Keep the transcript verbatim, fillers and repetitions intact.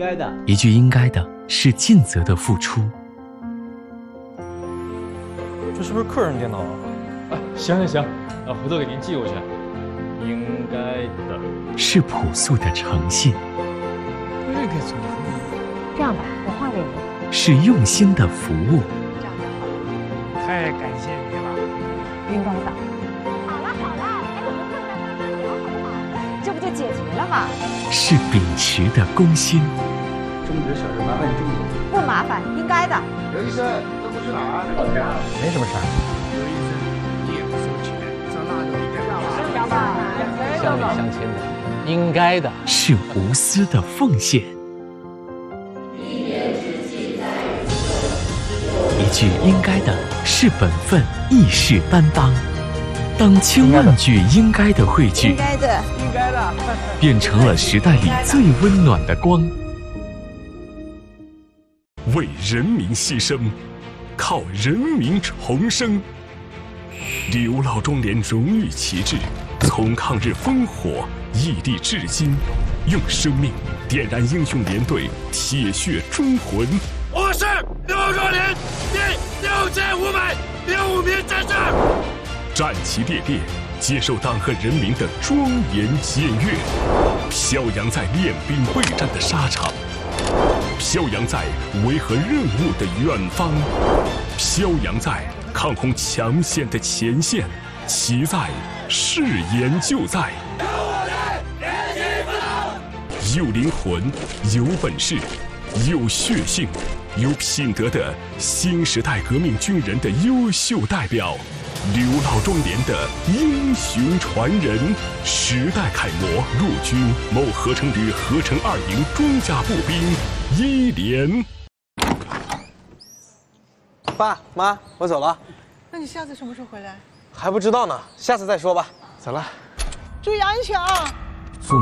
该的。 一句应该的是尽责的付出。 这是不是客人电脑啊？ 啊，行行行，呃，回头给您寄过去。应该的是朴素的诚信。 这个怎么？ 这样吧，我画给你。 是用心的服务。 这样就好。 太感谢你了。 应该的。好了好了，还有个困难慢慢聊好不好？这不就解决了吗？ 是秉持的公心。 中职小事麻烦你注意。 不麻烦，应该的。 刘医生，这不去哪儿？ 没什么事儿。 刘医生，你也不收钱，这蜡烛你干嘛？ 两百， 乡里乡亲的，应该的。 是无私的奉献。一句应该的是本分，亦是担当。当千万句应该的汇聚， 应该的， 应该的， 变成了时代里最温暖的光。 为人民牺牲，靠人民重生。刘老庄连荣誉旗帜，从抗日烽火屹立至今，用生命点燃英雄连队铁血忠魂。 我是刘壮连第六千五百零五名战士， 战旗猎猎，接受党和人民的庄严检阅，飘扬在练兵备战的沙场，飘扬在维和任务的远方，飘扬在抗洪抢险的前线，其在誓言就在。有灵魂，有本事，有血性，有品德的新时代革命军人的优秀代表，刘老庄连的英雄传人，时代楷模，陆军某合成旅合成二营装甲步兵一连。 爸妈，我走了。 那你下次什么时候回来？ 还不知道呢，下次再说吧。走了。 注意安全啊！